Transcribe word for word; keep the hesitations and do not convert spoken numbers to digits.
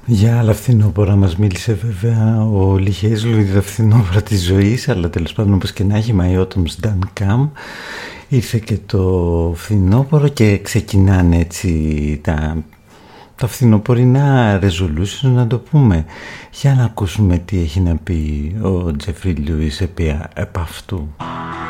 Για άλλα φθινόπωρα μας μίλησε βέβαια ο Λι Χέιζλουντ για τα φθινόπωρα της ζωής, αλλά τέλος πάντων όπως και να έχει, My Autumns Done Come, ήρθε και το φθινόπωρο και ξεκινάνε έτσι τα, τα φθινοπορεινά resolution, να το πούμε. Για να ακούσουμε τι έχει να πει ο Τζέφρι Λιούις επί, επ' αυτού.